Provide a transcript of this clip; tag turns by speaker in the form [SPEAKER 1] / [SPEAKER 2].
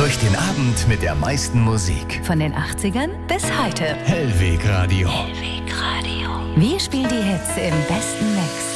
[SPEAKER 1] Durch den Abend mit der meisten Musik.
[SPEAKER 2] Von den 80ern bis heute.
[SPEAKER 1] Hellweg Radio.
[SPEAKER 2] Hellweg Radio. Wir spielen die Hits im besten Mix.